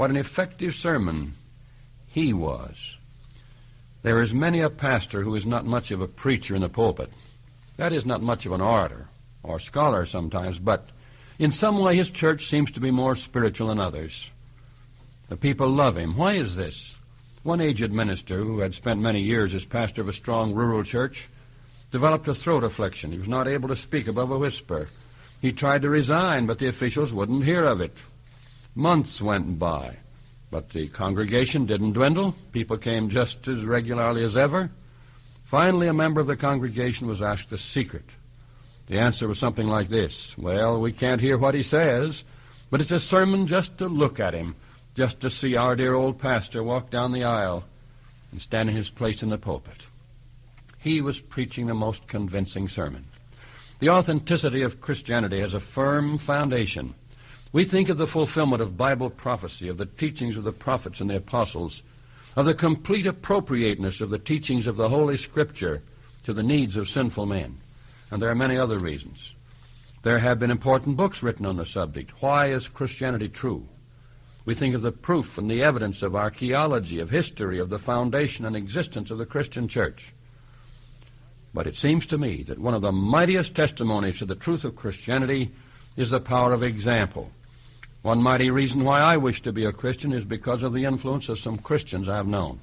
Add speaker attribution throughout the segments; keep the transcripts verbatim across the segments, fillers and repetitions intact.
Speaker 1: What an effective sermon he was. There is many a pastor who is not much of a preacher in the pulpit. That is, not much of an orator or scholar sometimes, but in some way his church seems to be more spiritual than others. The people love him. Why is this? One aged minister who had spent many years as pastor of a strong rural church developed a throat affliction. He was not able to speak above a whisper. He tried to resign, but the officials wouldn't hear of it. Months went by, but the congregation didn't dwindle. People came just as regularly as ever. Finally, a member of the congregation was asked the secret. The answer was something like this: well, we can't hear what he says, but it's a sermon just to look at him, just to see our dear old pastor walk down the aisle and stand in his place in the pulpit. He was preaching the most convincing sermon. The authenticity of Christianity has a firm foundation. We think of the fulfillment of Bible prophecy, of the teachings of the prophets and the apostles, of the complete appropriateness of the teachings of the Holy Scripture to the needs of sinful men. And there are many other reasons. There have been important books written on the subject. Why is Christianity true? We think of the proof and the evidence of archaeology, of history, of the foundation and existence of the Christian church. But it seems to me that one of the mightiest testimonies to the truth of Christianity is the power of example. One mighty reason why I wish to be a Christian is because of the influence of some Christians I have known.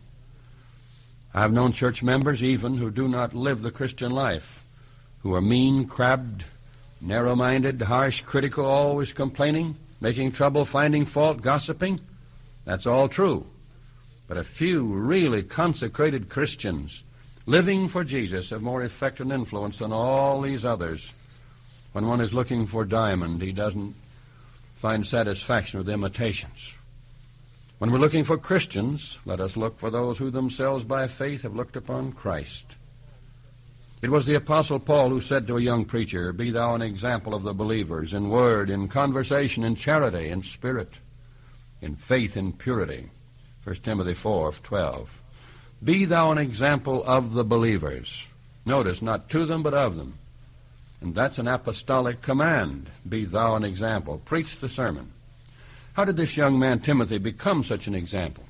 Speaker 1: I have known church members even who do not live the Christian life, who are mean, crabbed, narrow-minded, harsh, critical, always complaining, making trouble, finding fault, gossiping. That's all true. But a few really consecrated Christians living for Jesus have more effect and influence than all these others. When one is looking for diamond, he doesn't find satisfaction with imitations. When we're looking for Christians, let us look for those who themselves by faith have looked upon Christ. It was the Apostle Paul who said to a young preacher, "Be thou an example of the believers in word, in conversation, in charity, in spirit, in faith, in purity." First Timothy four twelve. Be thou an example of the believers. Notice, not to them, but of them. And that's an apostolic command. Be thou an example. Preach the sermon. How did this young man Timothy become such an example?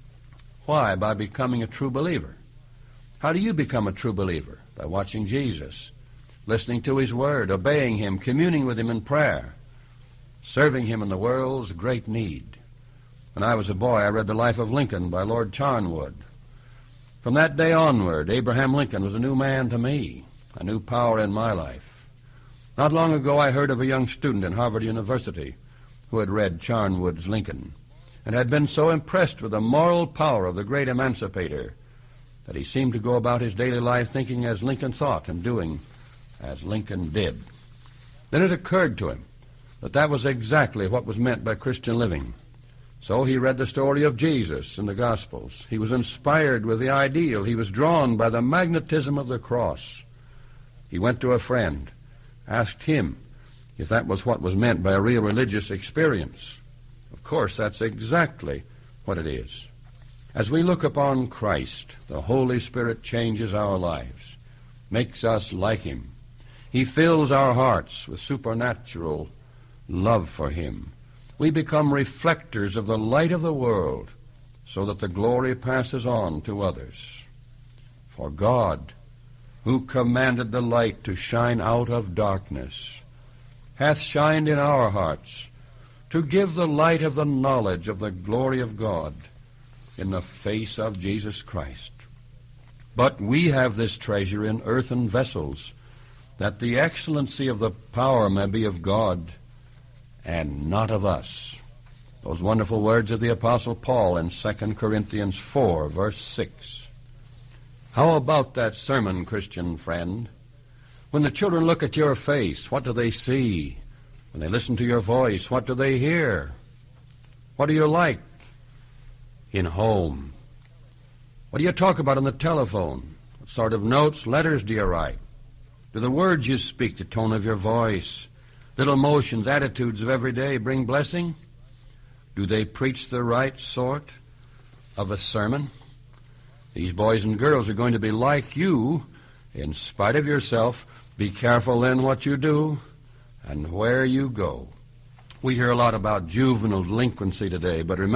Speaker 1: Why? By becoming a true believer. How do you become a true believer? By watching Jesus, listening to his word, obeying him, communing with him in prayer, serving him in the world's great need. When I was a boy, I read The Life of Lincoln by Lord Charnwood. From that day onward, Abraham Lincoln was a new man to me, a new power in my life. Not long ago, I heard of a young student in Harvard University who had read Charnwood's Lincoln and had been so impressed with the moral power of the great emancipator that he seemed to go about his daily life thinking as Lincoln thought and doing as Lincoln did. Then it occurred to him that that was exactly what was meant by Christian living. So he read the story of Jesus in the Gospels. He was inspired with the ideal. He was drawn by the magnetism of the cross. He went to a friend, asked him if that was what was meant by a real religious experience. Of course, that's exactly what it is. As we look upon Christ, the Holy Spirit changes our lives, makes us like him. He fills our hearts with supernatural love for him. We become reflectors of the light of the world so that the glory passes on to others. For God, who commanded the light to shine out of darkness, hath shined in our hearts to give the light of the knowledge of the glory of God in the face of Jesus Christ. But we have this treasure in earthen vessels, that the excellency of the power may be of God and not of us. Those wonderful words of the Apostle Paul in Second Corinthians four, verse six. How about that sermon, Christian friend? When the children look at your face, what do they see? When they listen to your voice, what do they hear? What do you like in home? What do you talk about on the telephone? What sort of notes, letters do you write? Do the words you speak, the tone of your voice, little motions, attitudes of every day bring blessing? Do they preach the right sort of a sermon? These boys and girls are going to be like you in spite of yourself. Be careful then what you do and where you go. We hear a lot about juvenile delinquency today, but remember,